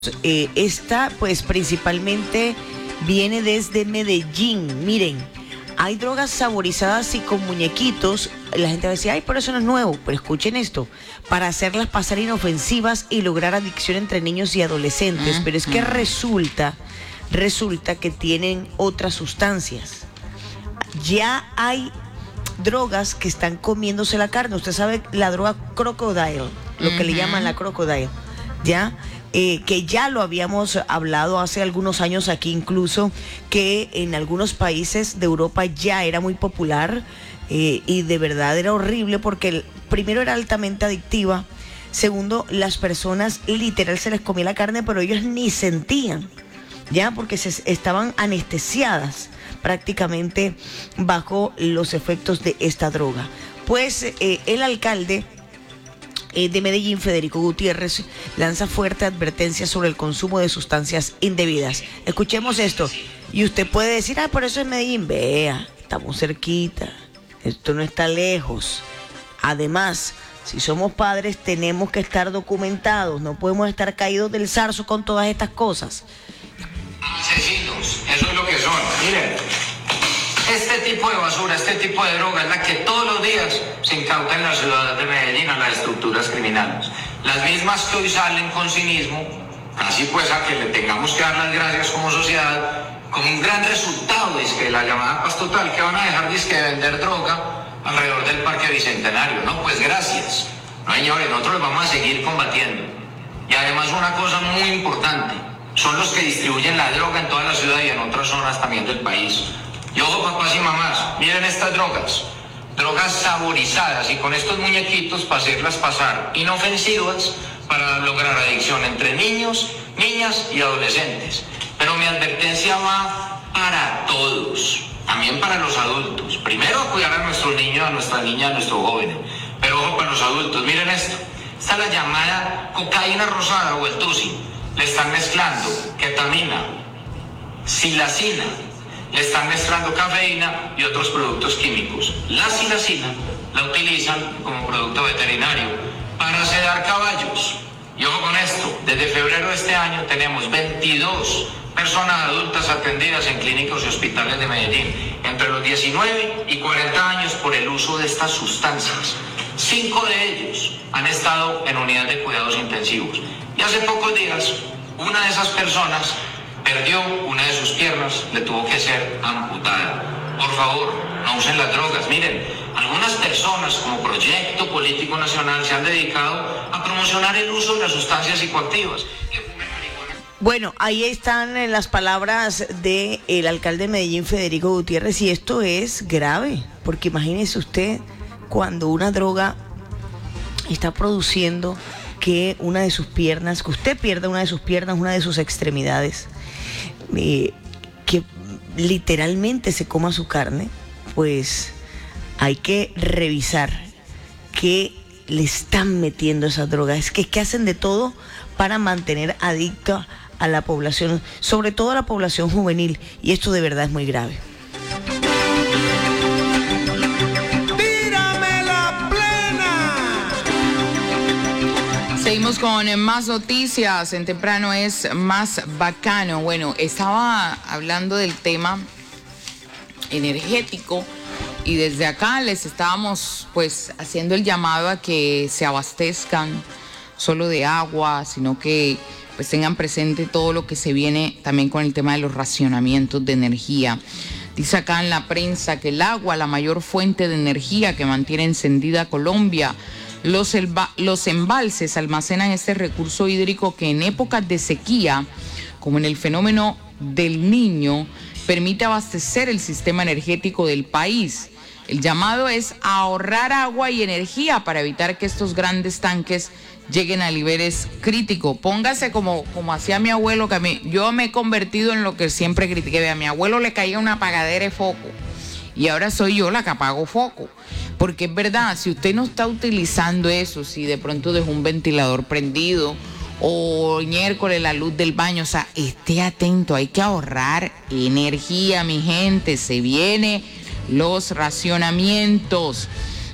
Esta pues principalmente viene desde Medellín. Miren, hay drogas saborizadas y con muñequitos. La gente va a decir, ay, pero eso no es nuevo. Pero escuchen esto, para hacerlas pasar inofensivas y lograr adicción entre niños y adolescentes. Pero es que resulta que tienen otras sustancias. Ya hay drogas que están comiéndose la carne. Usted sabe la droga crocodile, lo que le llaman la crocodile, ¿ya? Que ya lo habíamos hablado hace algunos años aquí incluso, que en algunos países de Europa ya era muy popular y de verdad era horrible porque primero era altamente adictiva, segundo, las personas literal se les comía la carne pero ellos ni sentían, ya, porque estaban anestesiadas prácticamente bajo los efectos de esta droga. Pues el alcalde de Medellín, Federico Gutiérrez, lanza fuerte advertencia sobre el consumo de sustancias indebidas. Escuchemos esto. Y usted puede decir, por eso es Medellín. Vea, estamos cerquita. Esto no está lejos. Además, si somos padres, tenemos que estar documentados. No podemos estar caídos del zarzo con todas estas cosas. Asesinos, eso es lo que son. Miren, este tipo de basura, este tipo de droga es la que todos los días se incauta en la ciudad de Medellín a las estructuras criminales. Las mismas que hoy salen con cinismo, así pues a que le tengamos que dar las gracias como sociedad, con un gran resultado, de la llamada paz total, que van a dejar de vender droga alrededor del Parque Bicentenario. No, pues gracias. No, señores, nosotros los vamos a seguir combatiendo. Y además una cosa muy importante, son los que distribuyen la droga en toda la ciudad y en otras zonas también del país. Y ojo, papás y mamás, miren estas drogas saborizadas y con estos muñequitos para hacerlas pasar inofensivas para lograr adicción entre niños, niñas y adolescentes. Pero mi advertencia va para todos, también para los adultos. Primero a cuidar a nuestros niños, a nuestras niñas, a nuestros jóvenes. Pero ojo para los adultos, miren esto. Esta es la llamada cocaína rosada o el tusi. Le están mezclando ketamina, silacina, le están mezclando cafeína y otros productos químicos. La silacina la utilizan como producto veterinario para sedar caballos. Y ojo con esto, desde febrero de este año tenemos 22 personas adultas atendidas en clínicas y hospitales de Medellín, entre los 19 y 40 años por el uso de estas sustancias. 5 de ellos han estado en unidades de cuidados intensivos. Y hace pocos días, una de esas personas perdió una de sus piernas, le tuvo que ser amputada. Por favor, no usen las drogas. Miren, algunas personas como Proyecto Político Nacional se han dedicado a promocionar el uso de las sustancias psicoactivas. Bueno, ahí están las palabras del alcalde de Medellín, Federico Gutiérrez, y esto es grave, porque imagínese usted cuando una droga está produciendo que una de sus piernas, que usted pierda una de sus piernas, una de sus extremidades, que literalmente se coma su carne, pues hay que revisar qué le están metiendo esas drogas. Es que hacen de todo para mantener adicta a la población, sobre todo a la población juvenil, y esto de verdad es muy grave. Seguimos con más noticias. En Temprano es más bacano. Bueno, estaba hablando del tema energético y desde acá les estábamos pues haciendo el llamado a que se abastezcan solo de agua, sino que pues tengan presente todo lo que se viene también con el tema de los racionamientos de energía. Dice acá en la prensa que el agua, la mayor fuente de energía que mantiene encendida Colombia. Los embalses almacenan este recurso hídrico que en épocas de sequía, como en el fenómeno del Niño, permite abastecer el sistema energético del país. El llamado es a ahorrar agua y energía para evitar que estos grandes tanques lleguen a niveles críticos. Póngase como hacía mi abuelo, yo me he convertido en lo que siempre critiqué. A mi abuelo le caía una apagadera de foco y ahora soy yo la que apago foco. Porque es verdad, si usted no está utilizando eso, si de pronto dejó un ventilador prendido o miércoles la luz del baño, o sea, esté atento, hay que ahorrar energía, mi gente, se vienen los racionamientos.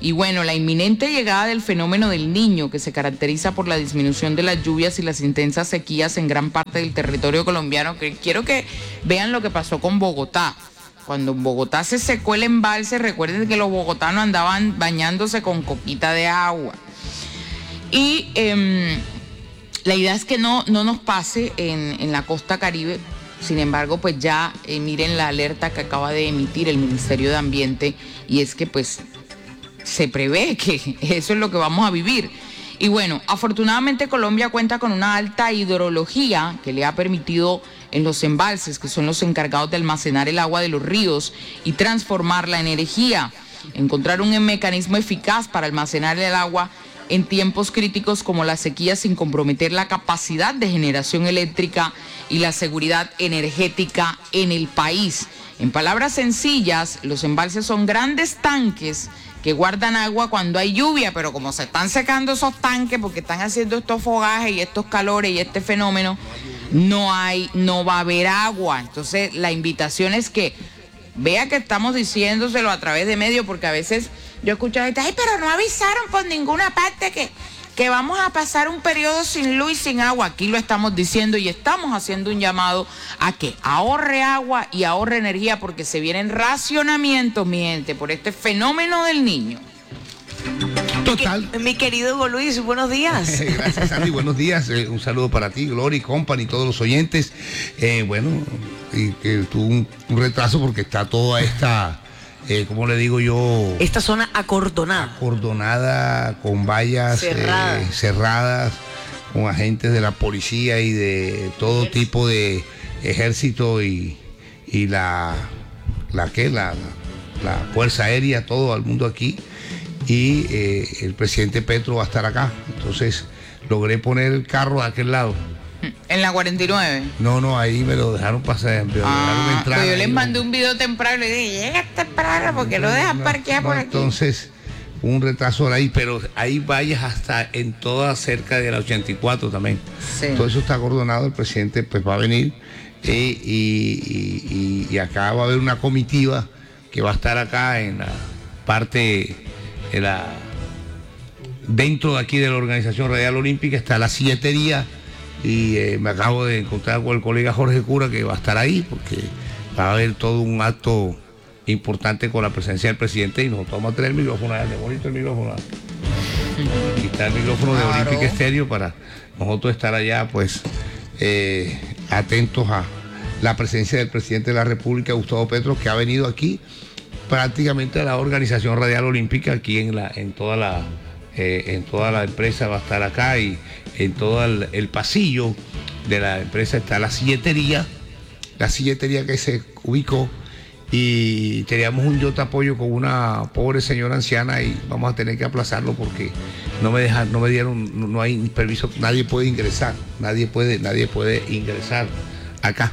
Y bueno, la inminente llegada del fenómeno del Niño, que se caracteriza por la disminución de las lluvias y las intensas sequías en gran parte del territorio colombiano, que quiero que vean lo que pasó con Bogotá. Cuando en Bogotá se secó el embalse, recuerden que los bogotanos andaban bañándose con coquita de agua. Y la idea es que no nos pase en la costa Caribe. Sin embargo, pues ya miren la alerta que acaba de emitir el Ministerio de Ambiente, y es que pues se prevé que eso es lo que vamos a vivir. Y bueno, afortunadamente Colombia cuenta con una alta hidrología que le ha permitido en los embalses, que son los encargados de almacenar el agua de los ríos y transformarla en energía, encontrar un mecanismo eficaz para almacenar el agua en tiempos críticos como la sequía sin comprometer la capacidad de generación eléctrica y la seguridad energética en el país. En palabras sencillas, los embalses son grandes tanques que guardan agua cuando hay lluvia, pero como se están secando esos tanques porque están haciendo estos fogajes y estos calores y este fenómeno, no va a haber agua. Entonces la invitación es que vea que estamos diciéndoselo a través de medios, porque a veces yo escucho a gente, ay, pero no avisaron por ninguna parte que vamos a pasar un periodo sin luz y sin agua. Aquí lo estamos diciendo y estamos haciendo un llamado a que ahorre agua y ahorre energía, porque se vienen racionamientos, mi gente, por este fenómeno del Niño. Total. Mi querido Hugo Luis, buenos días. Gracias, Sandy, buenos días. Un saludo para ti, Glory, Company, todos los oyentes. Bueno, y que tuvo un retraso porque está toda esta... ¿cómo le digo yo? Esta zona acordonada. Acordonada, con vallas cerradas, con agentes de la policía y de todo tipo de ejército y la Fuerza Aérea, todo el mundo aquí. Y el presidente Petro va a estar acá. Entonces logré poner el carro de aquel lado. ¿En la 49? No, ahí me lo dejaron pasar. Me dejaron entrar, pues yo les mandé un video temprano y le dije, llega temprano porque lo dejas parquear por aquí. Entonces, un retraso ahí, pero ahí vayas hasta en toda cerca de la 84 también. Sí. Todo eso está acordonado, el presidente pues va a venir y acá va a haber una comitiva que va a estar acá en la parte dentro de aquí de la Organización Radial Olímpica, está la silletería. Y me acabo de encontrar con el colega Jorge Cura, que va a estar ahí, porque va a haber todo un acto importante con la presencia del presidente, y nosotros vamos a tener el micrófono allá, de bonito el micrófono. Aquí está el micrófono de Olímpica Estéreo para nosotros estar allá, pues, atentos a la presencia del presidente de la República, Gustavo Petro, que ha venido aquí prácticamente a la Organización Radial Olímpica, aquí en toda la empresa va a estar acá, y en todo el pasillo de la empresa está la silletería que se ubicó, y teníamos un yo te apoyo con una pobre señora anciana y vamos a tener que aplazarlo porque no me dieron, no hay permiso, nadie puede ingresar acá.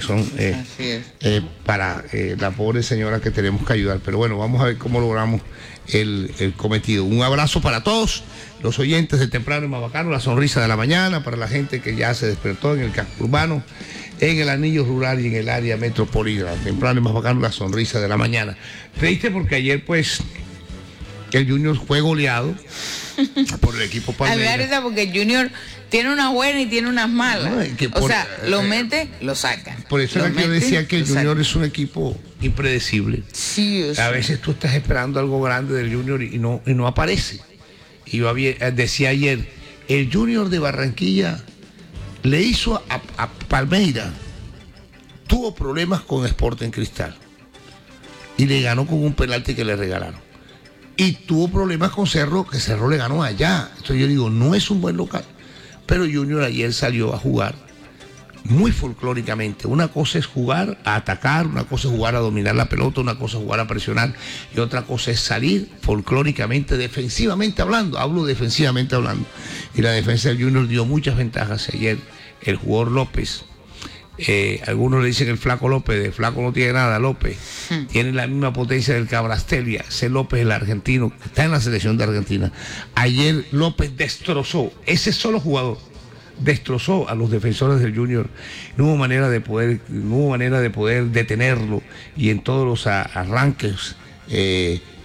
Para la pobre señora que tenemos que ayudar. Pero bueno, vamos a ver cómo logramos el cometido. Un abrazo para todos los oyentes de Temprano y Más Bacano, la sonrisa de la mañana, para la gente que ya se despertó en el casco urbano, en el anillo rural y en el área metropolitana. Temprano y Más Bacano, la sonrisa de la mañana. Triste porque ayer pues el Junior fue goleado por el equipo Palmeiras. Porque el Junior tiene unas buenas y tiene unas malas. Lo mete, lo saca. Por eso era que yo decía que el Junior es un equipo impredecible. Sí, a veces tú estás esperando algo grande del Junior y no aparece. Y yo decía ayer, el Junior de Barranquilla le hizo a Palmeiras, tuvo problemas con Sporting Cristal y le ganó con un penalti que le regalaron. Y tuvo problemas con Cerro, que Cerro le ganó allá. Entonces yo digo, no es un buen local. Pero Junior ayer salió a jugar muy folclóricamente. Una cosa es jugar a atacar, una cosa es jugar a dominar la pelota, una cosa es jugar a presionar, y otra cosa es salir folclóricamente, defensivamente hablando. Hablo defensivamente hablando. Y la defensa del Junior dio muchas ventajas ayer. El jugador López, algunos le dicen el Flaco López, de Flaco no tiene nada, López. Tiene la misma potencia del Cabrastelia. Ese López, el argentino, está en la selección de Argentina. Ayer López destrozó, ese solo jugador destrozó a los defensores del Junior. No hubo manera de poder detenerlo, y en todos los arranques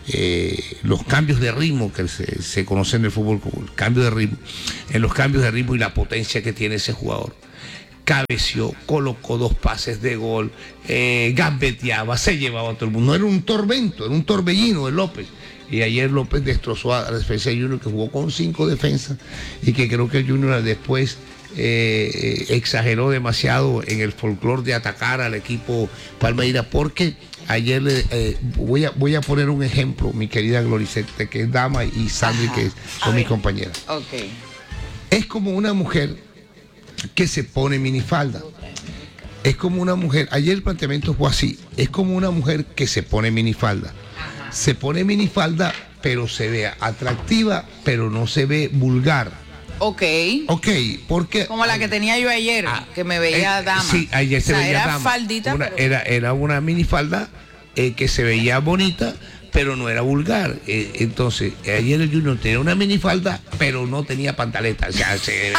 los cambios de ritmo que se conocen en el fútbol como el cambio de ritmo, en los cambios de ritmo y la potencia que tiene ese jugador. Cabeció, colocó 2 pases de gol, gambeteaba, se llevaba a todo el mundo. No era un tormento, era un torbellino de López. Y ayer López destrozó a la defensa de Junior, que jugó con 5 defensas y que creo que el Junior después exageró demasiado en el folclore de atacar al equipo Palmeiras, porque ayer voy a poner un ejemplo, mi querida Gloricete, que es dama, y Sandri, que son mis compañeras. Okay. Es como una mujer que se pone minifalda. Es como una mujer, ayer el planteamiento fue así, es como una mujer que se pone minifalda. Se pone minifalda, pero se ve atractiva, pero no se ve vulgar. Ok, porque... Como la que tenía yo ayer, que me veía dama. Sí, ayer se veía era dama. Faldita, Era una minifalda que se veía bonita, pero no era vulgar. Entonces, ayer el Junior tenía una minifalda, pero no tenía pantaleta. O sea, se veía...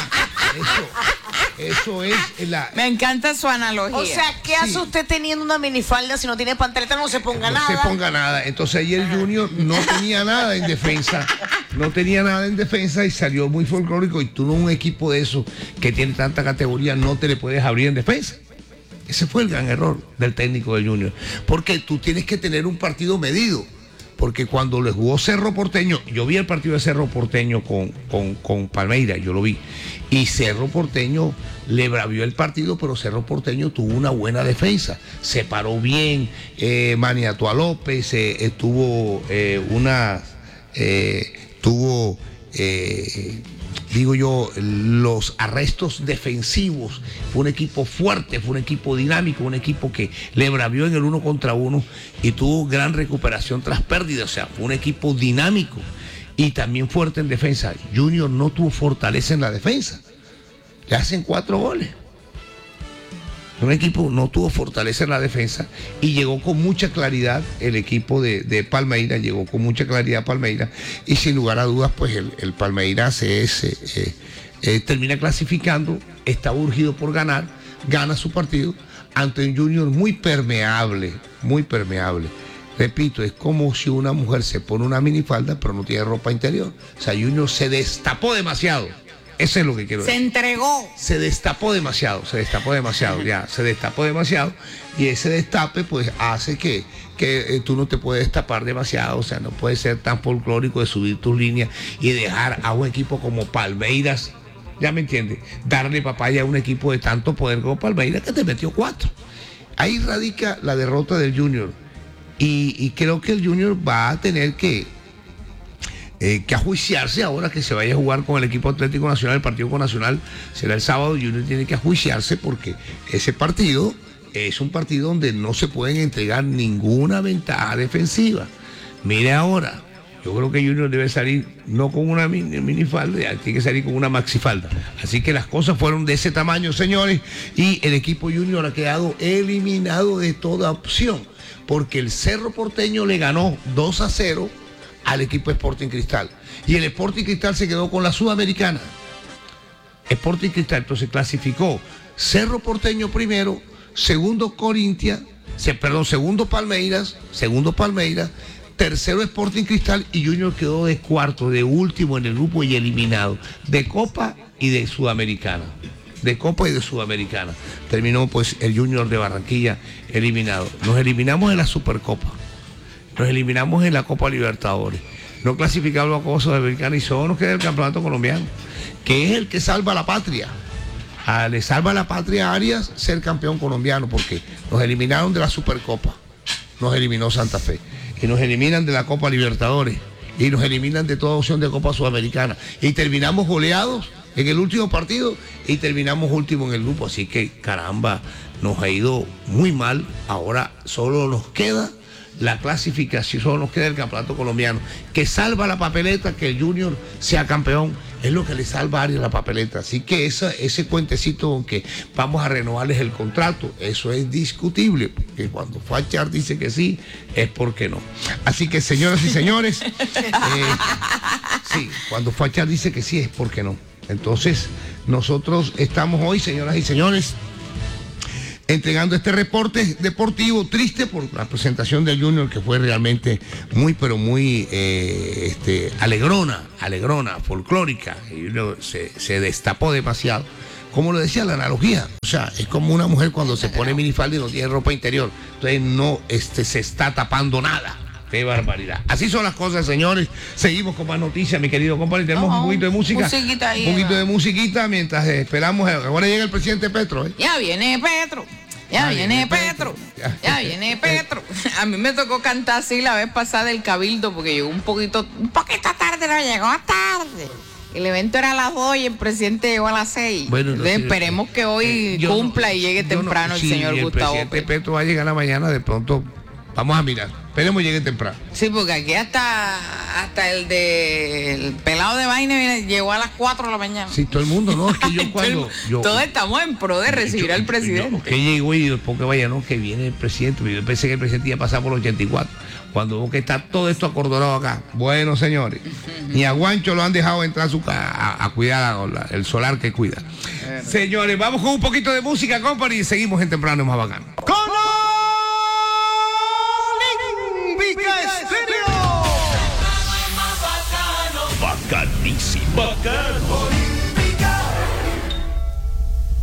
Eso es la... Me encanta su analogía. O sea, ¿qué hace usted teniendo una minifalda si no tiene pantaleta? No se ponga nada. No se ponga nada. Entonces ayer el Junior no tenía nada en defensa. No tenía nada en defensa y salió muy folclórico. Y tú no, un equipo de esos que tiene tanta categoría, no te le puedes abrir en defensa. Ese fue el gran error del técnico del Junior. Porque tú tienes que tener un partido medido. Porque cuando le jugó Cerro Porteño, yo vi el partido de Cerro Porteño con Palmeiras, yo lo vi. Y Cerro Porteño le bravió el partido, pero Cerro Porteño tuvo una buena defensa. Se paró bien, maniató a López, digo yo, los arrestos defensivos. Fue un equipo fuerte, fue un equipo dinámico, un equipo que le bravió en el 1 contra 1 y tuvo gran recuperación tras pérdida. O sea, fue un equipo dinámico y también fuerte en defensa. Junior no tuvo fortaleza en la defensa. Le hacen 4 goles. Un equipo no tuvo fortaleza en la defensa y llegó con mucha claridad el equipo de Palmeiras, llegó con mucha claridad Palmeiras y sin lugar a dudas pues el Palmeiras termina clasificando, está urgido por ganar, gana su partido ante un Junior muy permeable, muy permeable. Repito, es como si una mujer se pone una minifalda pero no tiene ropa interior. O sea, Junior se destapó demasiado. Eso es lo que quiero decir. Se entregó. Se destapó demasiado y ese destape pues hace que tú no te puedes destapar demasiado, o sea, no puedes ser tan folclórico de subir tus líneas y dejar a un equipo como Palmeiras, ya me entiendes, darle papaya a un equipo de tanto poder como Palmeiras que te metió 4. Ahí radica la derrota del Junior y creo que el Junior va a tener que ajuiciarse ahora que se vaya a jugar con el equipo Atlético Nacional. El partido con Nacional será el sábado. Junior tiene que ajuiciarse porque ese partido es un partido donde no se pueden entregar ninguna ventaja defensiva. Mire ahora, yo creo que Junior debe salir no con una minifalda, tiene que salir con una maxifalda. Así que las cosas fueron de ese tamaño, señores, y el equipo Junior ha quedado eliminado de toda opción porque el Cerro Porteño le ganó 2-0 al equipo Sporting Cristal. Y el Sporting Cristal se quedó con la Sudamericana. Sporting Cristal entonces clasificó Cerro Porteño primero, segundo segundo Palmeiras, tercero Sporting Cristal y Junior quedó de cuarto, de último en el grupo y eliminado de Copa y de Sudamericana. Terminó pues el Junior de Barranquilla eliminado. Nos eliminamos en la Supercopa. Nos eliminamos en la Copa Libertadores. No clasificamos a la Copa Sudamericana y solo nos queda el Campeonato Colombiano, que es el que salva a la patria. Le salva a la patria a Arias ser campeón colombiano, porque nos eliminaron de la Supercopa, nos eliminó Santa Fe, y nos eliminan de la Copa Libertadores, y nos eliminan de toda opción de Copa Sudamericana. Y terminamos goleados en el último partido y terminamos último en el grupo. Así que, caramba, nos ha ido muy mal. Ahora solo nos queda la clasificación, solo nos queda el campeonato colombiano, que salva la papeleta, que el Junior sea campeón, es lo que le salva a Arias la papeleta. Así que ese cuentecito con que vamos a renovarles el contrato, eso es discutible, porque cuando Fachar dice que sí, es porque no. Así que, señoras y señores, sí, cuando Fachar dice que sí, es porque no. Entonces, nosotros estamos hoy, señoras y señores, entregando este reporte deportivo triste por la presentación del Junior, que fue realmente muy, pero muy alegrona, folclórica. Y se destapó demasiado. Como lo decía la analogía, o sea, es como una mujer cuando se pone minifalda y no tiene ropa interior, entonces no se está tapando nada. ¡Qué barbaridad! Así son las cosas, señores. Seguimos con más noticias, mi querido compadre. Tenemos un poquito de música. Musiquita ahí, un poquito de musiquita mientras esperamos. Ahora llega el presidente Petro. Ya viene Petro. Ya viene Petro. Ya viene Petro. A mí me tocó cantar así la vez pasada el Cabildo porque llegó un poquito tarde, no llegó tarde. El evento era a las 2 y el presidente llegó a las 6. Bueno, entonces, esperemos que hoy cumpla y llegue temprano el señor Gustavo Petro. El presidente Petro va a llegar a la mañana, de pronto vamos a mirar. Esperemos llegue temprano. Sí, porque aquí hasta el pelado de vaina llegó a las 4 de la mañana. Sí, todo el mundo, ¿no? Es que todos estamos en pro de recibir al presidente. Que llegó y después que vaya, no, que viene el presidente. Yo pensé que el presidente iba a pasar por los 84. Cuando veo que está todo esto acordonado acá. Bueno, señores, ni a Guancho lo han dejado entrar a su casa a cuidar el solar que cuida. Señores, vamos con un poquito de música, compadre, y seguimos en Temprano Más Bacano. Bacanísimo. Bacano.